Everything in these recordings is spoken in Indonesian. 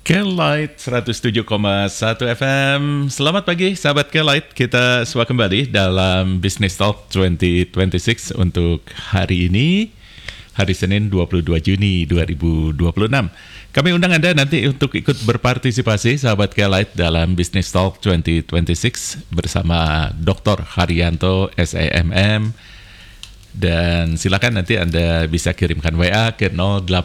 K-Light 107,1 FM. Selamat pagi sahabat K-Light. Kita semua kembali dalam Business Talk 2026 untuk hari ini, hari Senin 22 Juni 2026. Kami undang Anda nanti untuk ikut berpartisipasi sahabat K-Light dalam Business Talk 2026 bersama Dr. Haryanto SEMM. Dan silakan nanti Anda bisa kirimkan WA ke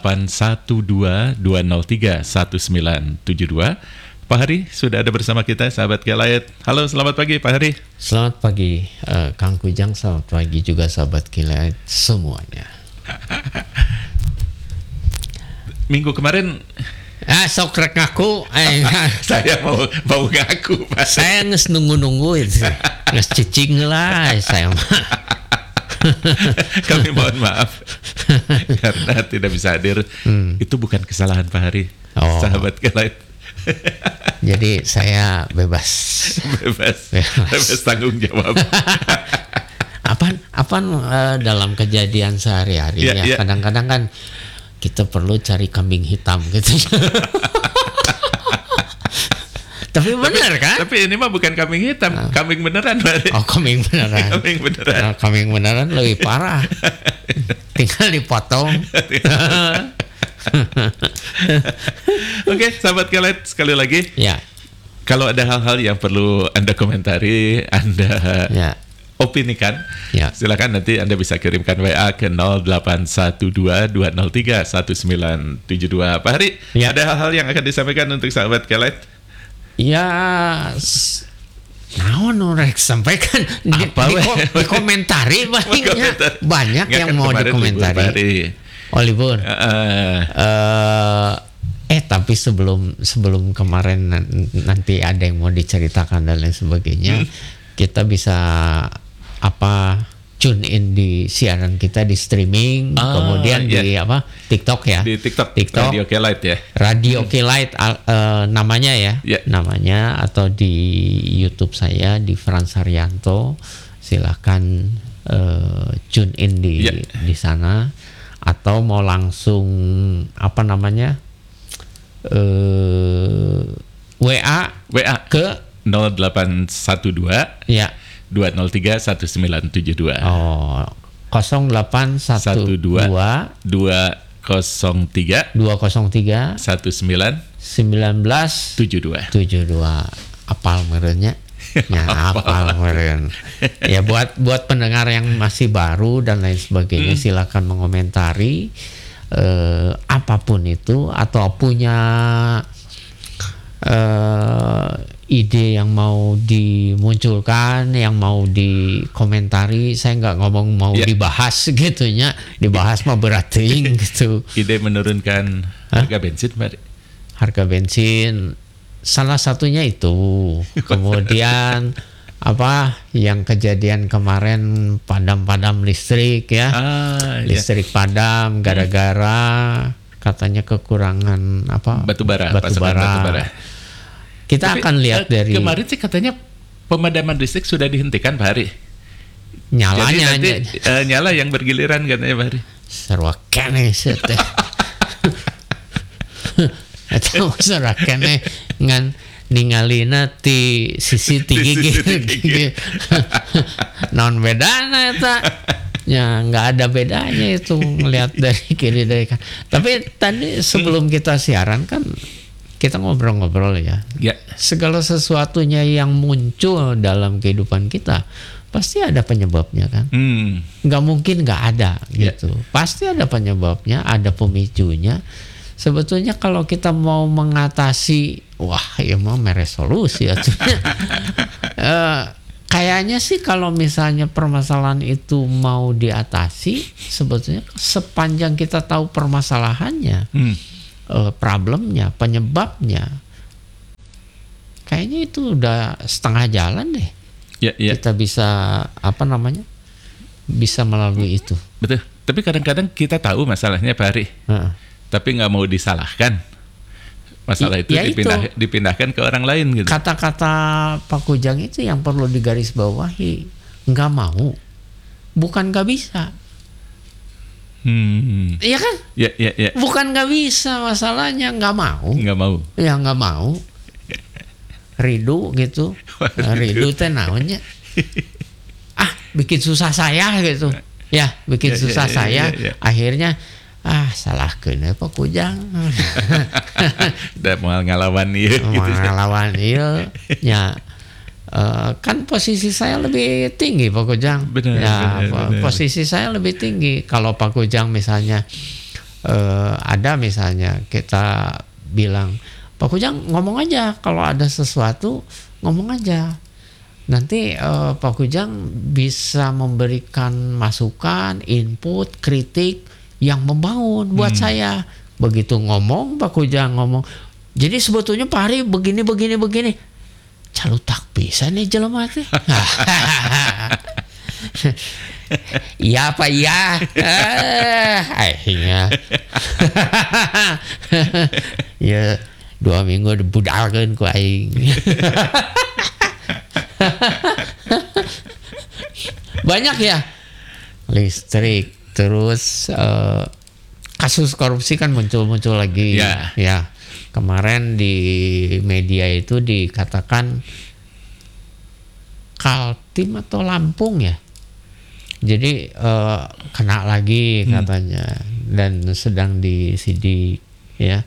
0812-203-1972. Pak Hari sudah ada bersama kita, sahabat K-Light. Halo, selamat pagi Pak Hari. Selamat pagi Kang Kujang, selamat pagi juga sahabat K-Light semuanya. Minggu kemarin sok rek ngaku. saya mau ngaku Pak. Saya nunggu itu. Cicing lah saya mah. Kami mohon maaf karena tidak bisa hadir. Itu bukan kesalahan Pak Hari, sahabat K-Light. Jadi saya bebas tanggung jawab. Apaan dalam kejadian sehari-hari ya. Kadang-kadang kan kita perlu cari kambing hitam gitu. Tapi benar kan? Tapi ini mah bukan kambing hitam, kambing beneran. Kambing beneran. Kambing beneran lebih parah. Tinggal dipotong. Oke, sahabat K-Light, sekali lagi. Ya. Kalau ada hal-hal yang perlu Anda komentari, Anda opinikan, silakan nanti Anda bisa kirimkan WA ke 0812-203-1972. Pak Hari, ada hal-hal yang akan disampaikan untuk sahabat K-Light? Ya, rek sampaikan di komentari banyak yang mau dikomentari. Libur. Tapi sebelum kemarin nanti ada yang mau diceritakan dan lain sebagainya, kita bisa tune in di siaran kita di streaming, kemudian di TikTok ya. Di TikTok Radio K-Light ya. Radio K-Light namanya ya. Namanya, atau di YouTube saya di Frans Haryanto. Silakan tune in di sana, atau mau langsung WA ke 0812 203-1972. 0812 203 1972. Apal merenya. Apal meren. Ya, buat pendengar yang masih baru dan lain sebagainya, silakan mengomentari apapun itu, atau punya ide yang mau dimunculkan, yang mau dikomentari. Saya nggak ngomong mau dibahas gitunya, dibahas mah berating gitu. Ide menurunkan harga bensin, Pak. Harga bensin salah satunya itu. Kemudian yang kejadian kemarin padam listrik ya. Listrik padam gara-gara katanya kekurangan batu bara. Kita akan lihat dari kemarin sih katanya pemadaman listrik sudah dihentikan Pak Hari. Nyalanya jadi nanti, nyala yang bergiliran katanya Pak Hari. Sarwakane teh. Atau sarwakane ngan ningalina ti sisi tinggi gitu. Non bedana eta. Ya, nggak ada bedanya itu ngelihat dari kiri dari kanan. Tapi tadi sebelum kita siaran kan kita ngobrol-ngobrol ya. Segala sesuatunya yang muncul dalam kehidupan kita pasti ada penyebabnya kan. Nggak mungkin nggak ada gitu. Pasti ada penyebabnya, ada pemicunya. Sebetulnya kalau kita mau mengatasi, mau meresolusi ya. Kayaknya sih kalau misalnya permasalahan itu mau diatasi, sebetulnya sepanjang kita tahu permasalahannya, problemnya, penyebabnya, kayaknya itu udah setengah jalan deh. Kita bisa bisa melalui itu. Betul. Tapi kadang-kadang kita tahu masalahnya Pak Hari, tapi nggak mau disalahkan. Masalah itu dipindahkan ke orang lain gitu. Kata-kata Pak Kujang itu yang perlu digarisbawahi. Nggak mau, bukan nggak bisa. Iya kan? Ya. Bukan nggak bisa, masalahnya nggak mau. Nggak mau. Ya nggak mau. Ridu gitu. Ridu teh naonnya? Bikin susah saya gitu. Ya, bikin susah saya. Akhirnya salahkeun Pak Kujang. Da moal ngalawan ieu gitu. Ngalawan ieu nya. Kan posisi saya lebih tinggi Pak Kujang. Benar. Posisi saya lebih tinggi. Kalau Pak Kujang misalnya ada misalnya kita bilang, Pak Kujang ngomong aja, kalau ada sesuatu ngomong aja. Nanti Pak Kujang bisa memberikan masukan, input, kritik yang membangun buat saya. Begitu ngomong Pak Kujang ngomong, jadi sebetulnya Pak Hari begini. Calutak bisa nih jelema teh. Iya Pak, iya. Akhirnya. Ya 2 minggu dibudalkeun ku aing. Banyak ya, listrik, terus kasus korupsi kan muncul lagi. Ya. Kemarin di media itu dikatakan Kaltim atau Lampung ya. Jadi kena lagi katanya dan sedang disidik ya.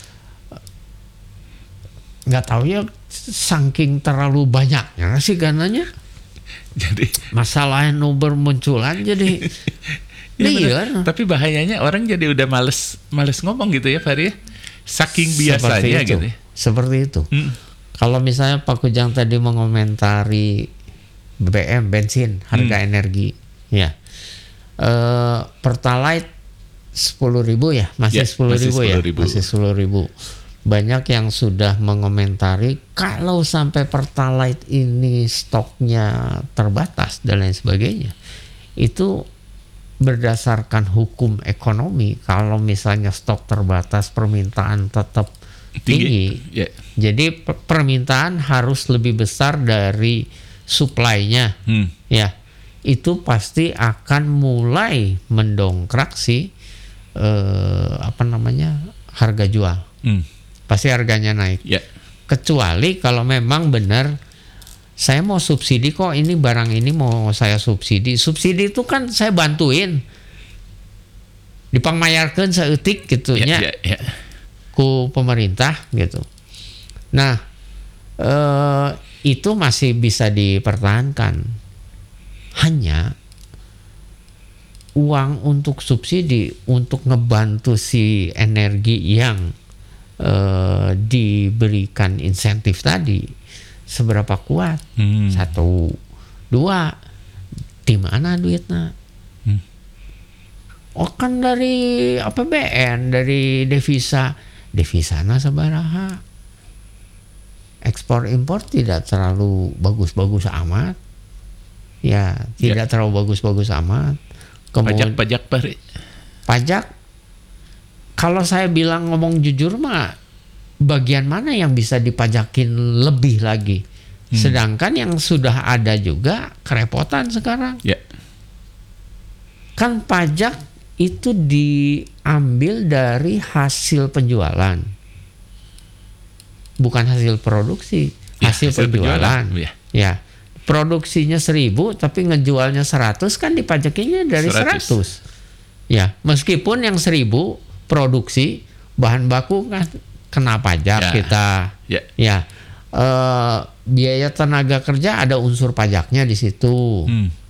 Nggak tahu ya, saking terlalu banyaknya sih gananya. Jadi masalah yang bermunculan jadi liar. Tapi bahayanya orang jadi udah males ngomong gitu ya Pak Hari ya. Saking biasanya gitu. Seperti itu. Kalau misalnya Pak Kujang tadi mengomentari BBM, bensin, harga energi, ya. Pertalite 10.000 ya, masih 10.000 ya, masih 10.000. Banyak yang sudah mengomentari kalau sampai Pertalite ini stoknya terbatas dan lain sebagainya, itu berdasarkan hukum ekonomi. Kalau misalnya stok terbatas, permintaan tetap tinggi. Jadi permintaan harus lebih besar dari supply-nya. Ya, itu pasti akan mulai mendongkrak harga jual. Pasti harganya naik. Kecuali kalau memang benar saya mau subsidi kok, ini barang ini mau saya subsidi. Subsidi itu kan saya bantuin, dipangmayarkeun saeutik gitu nya ku pemerintah gitu. Nah, itu masih bisa dipertahankan. Hanya uang untuk subsidi untuk ngebantu si energi yang diberikan insentif tadi seberapa kuat? 1, 2, di mana duitnya? Kan dari APBN, dari devisana sabaraha. Ekspor impor tidak terlalu bagus-bagus amat. Ya, tidak terlalu bagus-bagus amat. Kemudian pajak Pak Hari. Pajak, kalau saya bilang ngomong jujur mah, bagian mana yang bisa dipajakin lebih lagi? Sedangkan yang sudah ada juga kerepotan sekarang. Kan pajak itu diambil dari hasil penjualan, bukan hasil produksi. Hasil penjualan. Ya, produksinya 1.000 tapi ngejualnya 100, kan dipajakinya dari 100. Ya, meskipun yang 1.000 produksi bahan baku kan kena pajak kita. Ya. Biaya tenaga kerja ada unsur pajaknya di situ.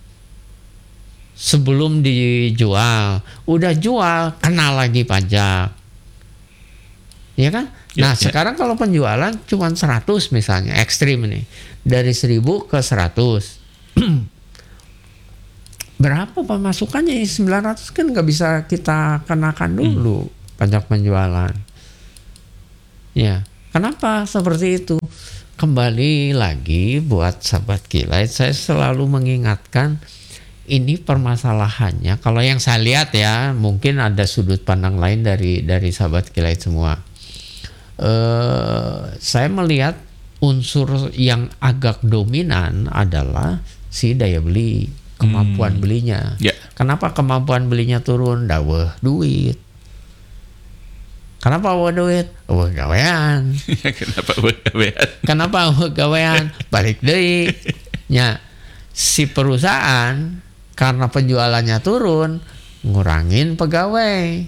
Sebelum dijual, udah jual kena lagi pajak. Ya kan? Nah, sekarang kalau penjualan cuma 100 misalnya, ekstrim nih. Dari 1.000 ke 100. Berapa pemasukannya? 900 kan nggak bisa kita kenakan dulu pajak penjualan. Ya, kenapa seperti itu? Kembali lagi buat sahabat Kilait, saya selalu mengingatkan ini permasalahannya. Kalau yang saya lihat ya, mungkin ada sudut pandang lain dari sahabat Kilait semua. Saya melihat unsur yang agak dominan adalah si daya beli, kemampuan belinya. Ya. Kenapa kemampuan belinya turun? Daweuh duit. Kenapa eueuh duit? Eueuh gawean. Kenapa gawean? Kenapa eueuh gawean? Balik deui. Nya si perusahaan karena penjualannya turun, ngurangin pegawai.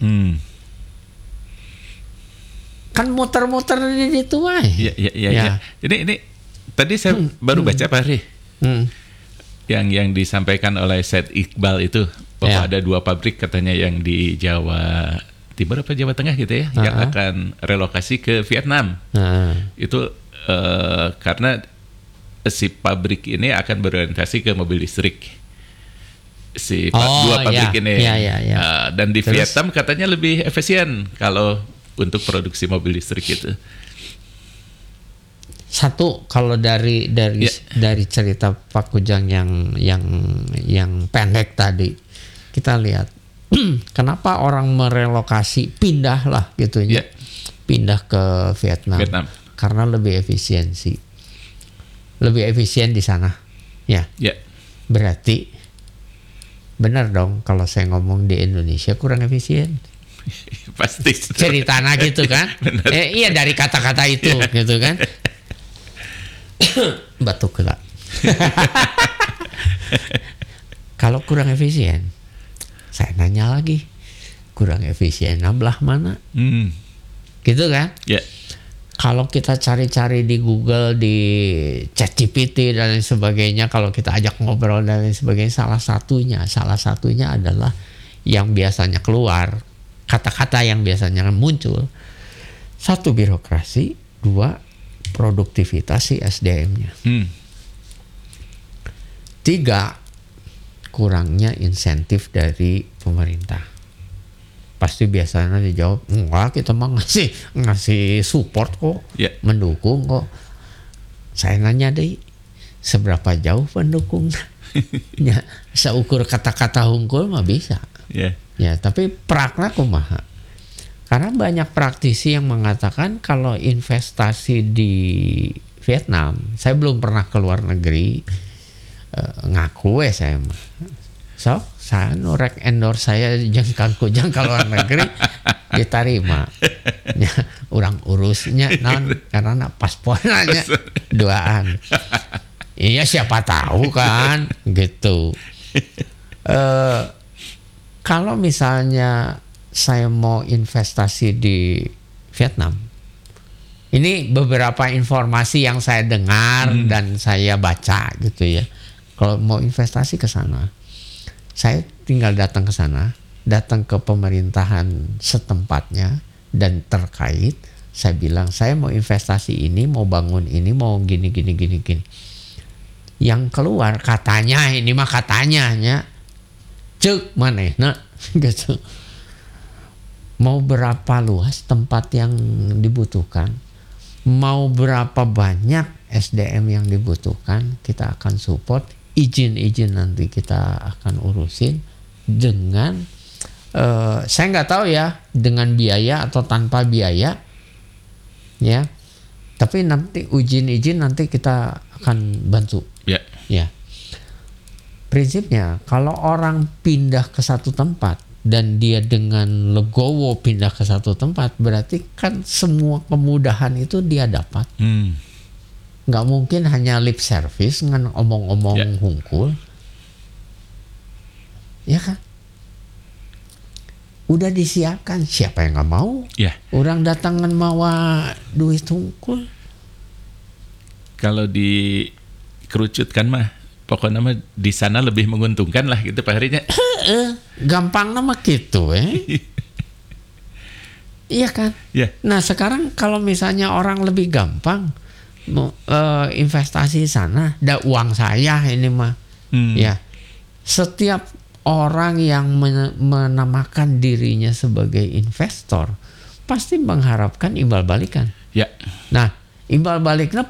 Kan muter-muter di situ wae. Ya. Ini tadi saya baru baca Pak Hari. Yang disampaikan oleh Said Iqbal itu bahwa ada 2 pabrik katanya yang di Jawa Timur apa Jawa Tengah gitu ya, yang akan relokasi ke Vietnam. Itu karena si pabrik ini akan berorientasi ke mobil listrik. Si 2 pabrik ini. Dan di Vietnam katanya lebih efisien kalau untuk produksi mobil listrik itu. Satu, kalau dari cerita Pak Kujang yang pendek tadi, kita lihat kenapa orang merelokasi, pindah lah gitu ya, pindah ke Vietnam. Karena lebih efisien di sana, ya. Berarti benar dong kalau saya ngomong di Indonesia kurang efisien. Pasti. Ceritanya gitu kan? Iya, dari kata-kata itu gitu kan? Batuk gila. Kalau kurang efisien, saya nanya lagi, kurang efisien belah mana? Gitu kan? Kalau kita cari-cari di Google, di ChatGPT dan lain sebagainya, kalau kita ajak ngobrol dan lain sebagainya, salah satunya adalah yang biasanya keluar, kata-kata yang biasanya muncul. 1, birokrasi. 2, produktivitas si SDM-nya. 3, kurangnya insentif dari pemerintah. Pasti biasanya dijawab, enggak, kita mah ngasih support kok, mendukung kok. Saya nanya deh, seberapa jauh pendukungnya? Ya, seukur kata-kata hungkul mah bisa. Ya, tapi prakna kumaha? Karena banyak praktisi yang mengatakan kalau investasi di Vietnam, saya belum pernah ke luar negeri, ngaku saya mah. So, saya norek endorse saya jengkang Kujang ke luar negeri diterima. Ya, orang urusnya karena paspornya duaan. Iya, siapa tahu kan gitu. Kalau misalnya saya mau investasi di Vietnam, ini beberapa informasi yang saya dengar dan saya baca gitu ya. Kalau mau investasi ke sana, saya tinggal datang ke sana, datang ke pemerintahan setempatnya dan terkait. Saya bilang saya mau investasi ini, mau bangun ini, mau gini. Yang keluar katanya, ini mah katanya, cek mana, gitu. Mau berapa luas tempat yang dibutuhkan, mau berapa banyak SDM yang dibutuhkan, kita akan support. Izin nanti kita akan urusin dengan saya nggak tahu ya, dengan biaya atau tanpa biaya ya, tapi nanti izin nanti kita akan bantu. Ya. Prinsipnya kalau orang pindah ke satu tempat dan dia dengan legowo pindah ke satu tempat, berarti kan semua kemudahan itu dia dapat. Nggak mungkin hanya lip service dengan omong-omong hungkul. Ya kan? Udah disiapkan, siapa yang nggak mau? Orang datangan mawa duit hungkul. Kalau dikerucutkan mah, pokoknya mah di sana lebih menguntungkan lah gitu Pak Harinya. Gampang nama gitu Iya kan? Nah sekarang kalau misalnya orang lebih gampang investasi sana, ada uang saya ini mah. Ya, setiap orang yang menamakan dirinya sebagai investor pasti mengharapkan imbal balikan. Nah, imbal baliknya